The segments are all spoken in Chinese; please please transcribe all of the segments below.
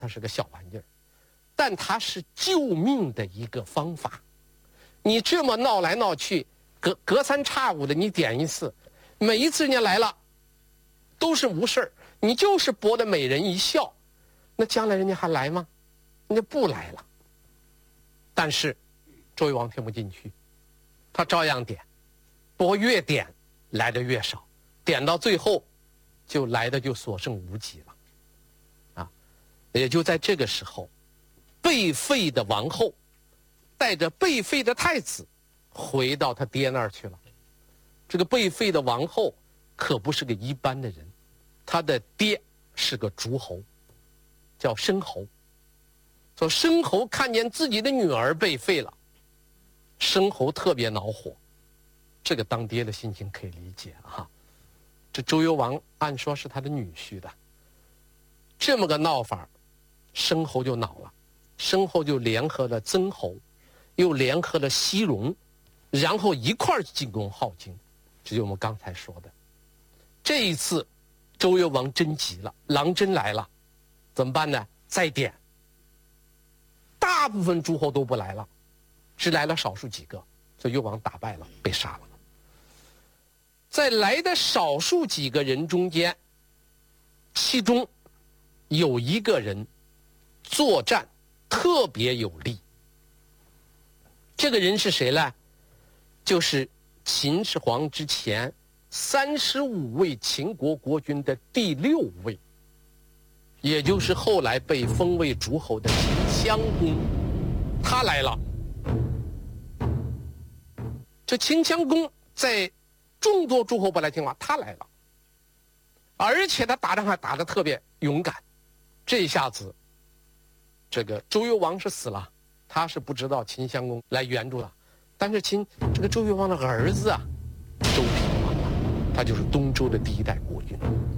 它是个小玩意儿，但它是救命的一个方法。你这么闹来闹去，隔三差五的你点一次，每一次人家来了都是无事儿，你就是博得美人一笑，那将来人家还来吗？人家不来了。但是周幽王听不进去，他照样点，不过越点来的越少，点到最后就来的就所剩无几了。也就在这个时候，被废的王后带着被废的太子回到他爹那儿去了。这个被废的王后可不是个一般的人，他的爹是个诸侯，叫申侯。说申侯看见自己的女儿被废了，申侯特别恼火。这个当爹的心情可以理解啊。这周幽王按说是他的女婿的，这么个闹法，申侯就恼了。申侯就联合了曾侯，又联合了西戎，然后一块儿进攻镐京。这就我们刚才说的。这一次周幽王真急了，狼真来了，怎么办呢？再点，大部分诸侯都不来了，只来了少数几个，所以幽王打败了，被杀了。在来的少数几个人中间，其中有一个人作战特别有力。这个人是谁呢？就是秦始皇之前35位秦国国君的第6位，也就是后来被封为诸侯的秦襄公。他来了。这秦襄公在众多诸侯不来听话，他来了，而且他打仗还打得特别勇敢。这一下子，这个周幽王是死了，他是不知道秦襄公来援助了。但是这个周幽王的儿子啊，周平王啊，他就是东周的第1代国君。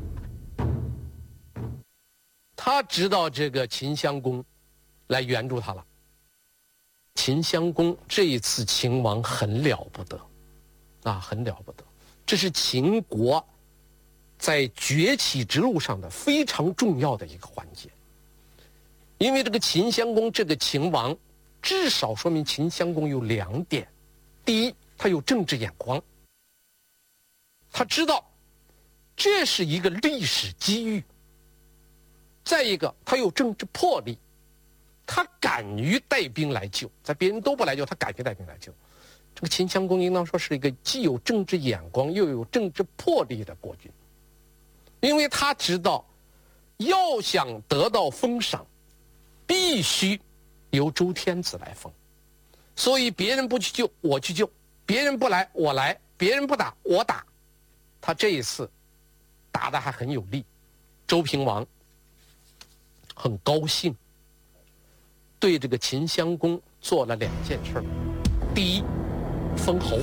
他知道这个秦襄公来援助他了。秦襄公这一次秦王很了不得啊，很了不得。这是秦国在崛起之路上的非常重要的一个环节。因为这个秦襄公这个秦王，至少说明秦襄公有2点。第一，他有政治眼光，他知道这是一个历史机遇。再一个，他有政治魄力，他敢于带兵来救，在别人都不来救，他敢于带兵来救。这个秦襄公应当说是一个既有政治眼光又有政治魄力的国君。因为他知道要想得到封赏，必须由周天子来封，所以别人不去救我去救，别人不来我来，别人不打我打。他这一次打得还很有力。周平王很高兴，对这个秦襄公做了2件事。第一，封侯。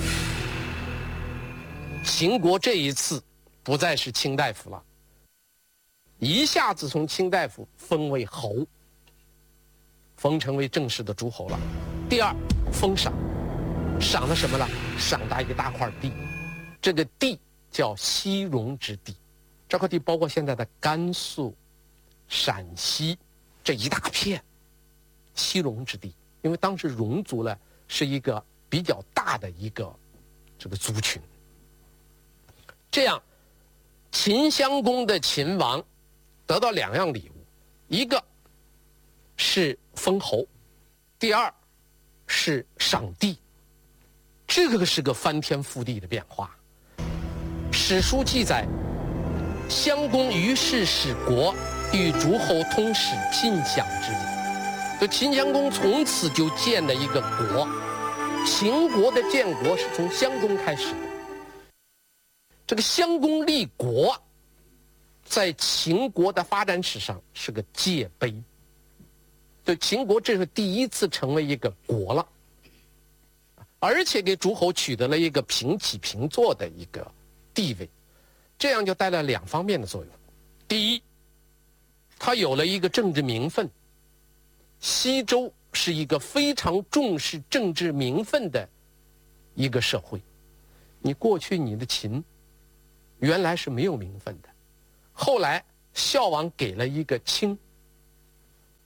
秦国这一次不再是卿大夫了，一下子从卿大夫封为侯，封成为正式的诸侯了。第二，封赏。赏了什么呢？赏他一大块地，这个地叫西戎之地。这块地包括现在的甘肃、陕西这一大片西戎之地。因为当时戎族呢是一个比较大的一个这个族群。这样，秦襄公的秦王得到2样礼物，一个是封侯，第二是赏地。这个是个翻天覆地的变化。史书记载，襄公于是使国，与诸侯通使，尽享之礼。就秦襄公从此就建了一个国。秦国的建国是从襄公开始的。这个襄公立国，在秦国的发展史上是个界碑。就秦国这是第一次成为一个国了，而且给诸侯取得了一个平起平坐的一个地位。这样就带来2方面的作用。第一，他有了一个政治名分。西周是一个非常重视政治名分的一个社会。你过去你的秦原来是没有名分的，后来孝王给了一个卿，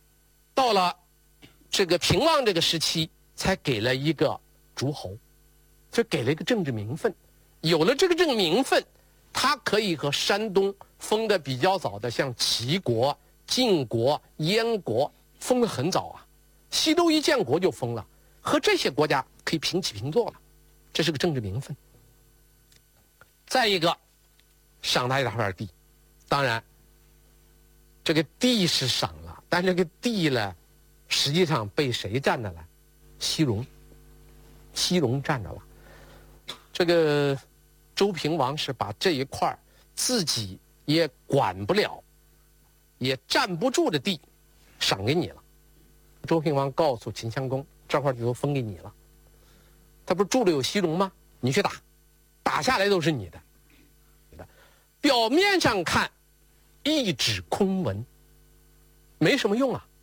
到了这个平王这个时期，才给了一个诸侯，就给了一个政治名分。有了这个政治名分，他可以和山东封的比较早的，像齐国、晋国、燕国封的很早啊。西周一建国就封了，和这些国家可以平起平坐了，这是个政治名分。再一个，赏他一大块地，当然，这个地是赏了，但这个地呢，实际上被谁占着了？西戎，西戎占着了。这个周平王是把这一块自己也管不了，也占不住的地，赏给你了。周平王告诉秦襄公，这块就都分给你了。他不是住着有西戎吗？你去打，打下来都是你的。表面上看，一纸空文，没什么用啊。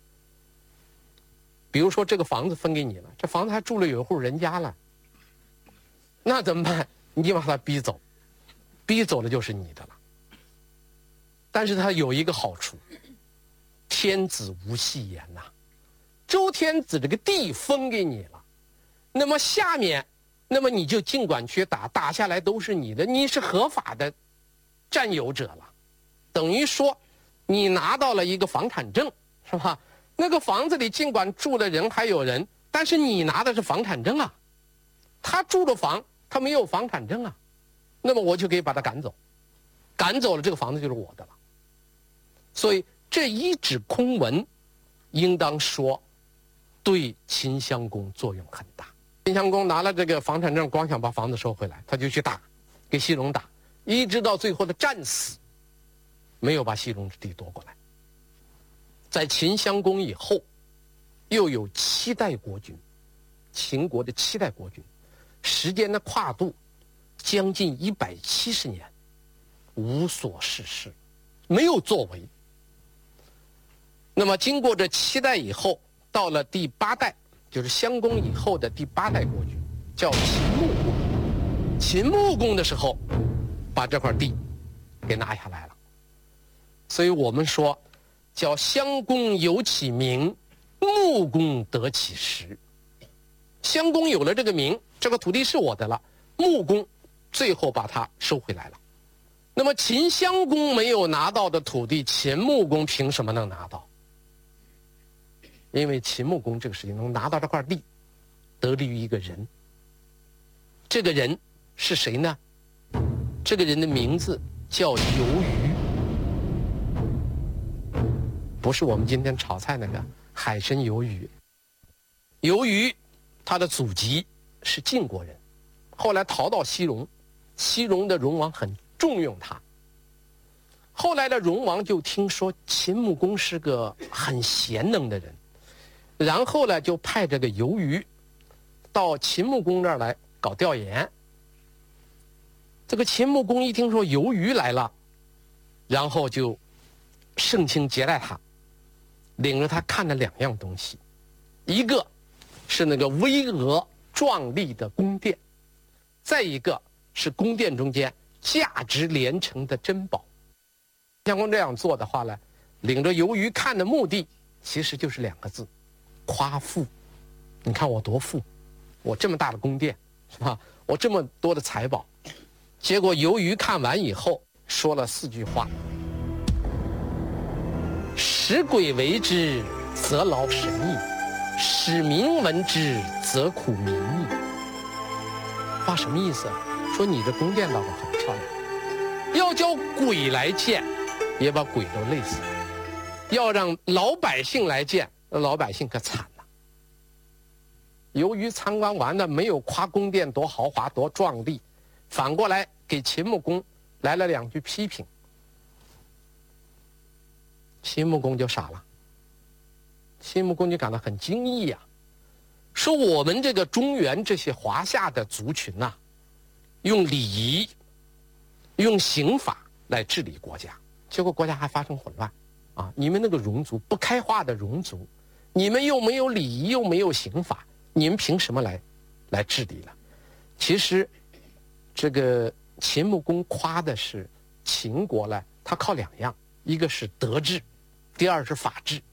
比如说这个房子分给你了，这房子还住了有一户人家了，那怎么办？你把他逼走，逼走了就是你的了。但是他有一个好处，天子无戏言呐。周天子这个地分给你了，那么下面，那么你就尽管去打，打下来都是你的，你是合法的占有者了，等于说你拿到了一个房产证，是吧？那个房子里尽管住的人还有人，但是你拿的是房产证啊。他住的房，他没有房产证啊，那么我就可以把他赶走，赶走了这个房子就是我的了。所以这一纸空文，应当说对秦襄公作用很大。秦襄公拿了这个房产证，光想把房子收回来，他就去打，给西戎打，一直到最后的战死，没有把西戎之地夺过来。在秦襄公以后，又有7代国君，秦国的7代国君，时间的跨度将近170年，无所事事，没有作为。那么经过这7代以后，到了第8代，就是襄公以后的第8代国君，叫秦穆公。秦穆公的时候，把这块地给拿下来了。所以我们说，叫襄公有其名，穆公得其实。襄公有了这个名，这个土地是我的了，穆公最后把它收回来了。那么秦襄公没有拿到的土地，秦穆公凭什么能拿到？因为秦穆公这个事情能拿到这块地，得力于一个人。这个人是谁呢？这个人的名字叫游鱼，不是我们今天炒菜那个海参鱿鱼。游鱼他的祖籍是晋国人，后来逃到西戎，西戎的戎王很重用他。后来的戎王就听说秦穆公是个很贤能的人，然后呢就派这个游鱼到秦穆公那儿来搞调研。这个秦穆公一听说游鱼来了，然后就盛情接待他，领着他看了2样东西，一个是那个巍峨壮丽的宫殿，再一个是宫殿中间价值连城的珍宝。襄公这样做的话呢，领着游鱼看的目的其实就是2个字：夸富。你看我多富，我这么大的宫殿，是吧？我这么多的财宝。结果游鱼看完以后说了4句话：使鬼为之，则劳神矣；使民闻之，则苦民矣。话什么意思？说你这宫殿倒是很漂亮，要叫鬼来见，也把鬼都累死了；要让老百姓来见，老百姓可惨了。由于参观完了没有夸宫殿多豪华多壮丽，反过来给秦穆公来了2句批评，秦穆公就傻了。秦穆公就感到很惊异呀，说我们这个中原这些华夏的族群呐，用礼仪、用刑法来治理国家，结果国家还发生混乱啊！你们那个戎族不开化的戎族，你们又没有礼仪，又没有刑法，你们凭什么来治理了？其实，这个秦穆公夸的是秦国呢，他靠2样，一个是德治，第二是法治。